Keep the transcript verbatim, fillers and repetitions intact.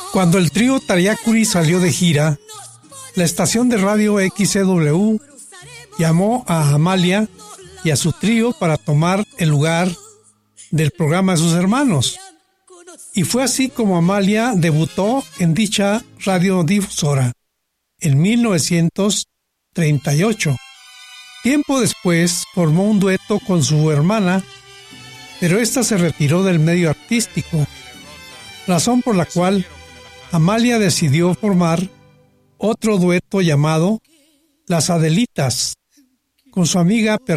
Cuando el trío Tariacuri salió de gira, la estación de radio X C W llamó a Amalia y a su trío para tomar el lugar del programa de sus hermanos. Y fue así como Amalia debutó en dicha radiodifusora en mil novecientos treinta y ocho. Tiempo después formó un dueto con su hermana, pero ésta se retiró del medio artístico, razón por la cual Amalia decidió formar otro dueto llamado Las Adelitas con su amiga